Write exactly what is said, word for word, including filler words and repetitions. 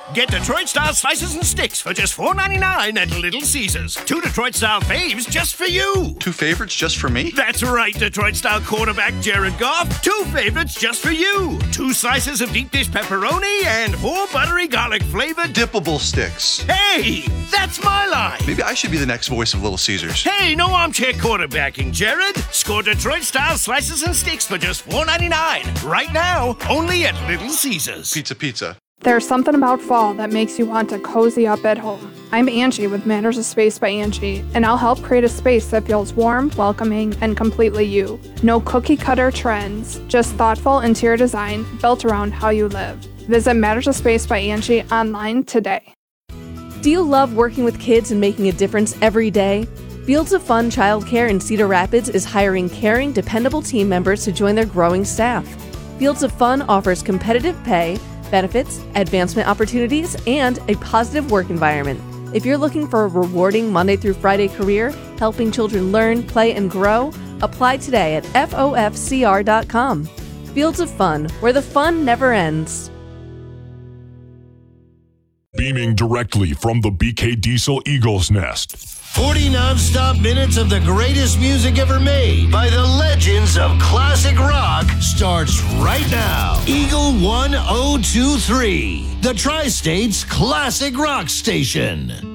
Get Detroit-style slices and sticks for just four ninety-nine at Little Caesars. Two Detroit-style faves just for you. Two favorites just for me? That's right, Detroit-style quarterback Jared Goff. Two favorites just for you. Two slices of deep dish pepperoni and four buttery garlic-flavored dippable sticks. Hey, that's my line. Maybe I should be the next voice of Little Caesars. Hey, no armchair quarterbacking, Jared. Score Detroit-style slices and sticks for just four ninety-nine. Right now, only at Little Caesars. Pizza, pizza. There's something about fall that makes you want to cozy up at home. I'm Angie with Matters of Space by Angie, and I'll help create a space that feels warm, welcoming, and completely you. No cookie-cutter trends, just thoughtful interior design built around how you live. Visit Matters of Space by Angie online today. Do you love working with kids and making a difference every day? Fields of Fun Childcare in Cedar Rapids is hiring caring, dependable team members to join their growing staff. Fields of Fun offers competitive pay, benefits, advancement opportunities, and a positive work environment. If you're looking for a rewarding Monday through Friday career, helping children learn, play, and grow, apply today at F O F C R dot com. Fields of Fun, where the fun never ends. Beaming directly from the B K Diesel Eagle's Nest. forty non-stop minutes of the greatest music ever made by the legends of classic rock starts right now. Eagle one oh two three, the Tri-State's classic rock station.